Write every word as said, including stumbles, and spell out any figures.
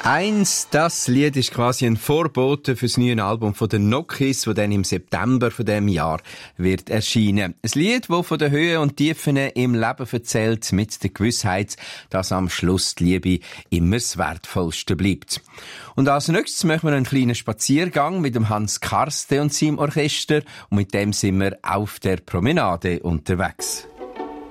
Eins, das Lied ist quasi ein Vorbote für das neue Album von den Nokis, das dann im September von diesem Jahr wird erscheinen. Ein Lied, das von den Höhen und Tiefen im Leben erzählt, mit der Gewissheit, dass am Schluss die Liebe immer das Wertvollste bleibt. Und als nächstes machen wir einen kleinen Spaziergang mit dem Hans Karste und seinem Orchester und mit dem sind wir auf der Promenade unterwegs.